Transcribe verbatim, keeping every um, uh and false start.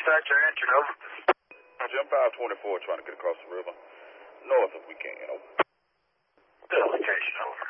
dispatcher entered, over. Jim five twenty-four trying to get across the river. North if we can, over. Good location, over.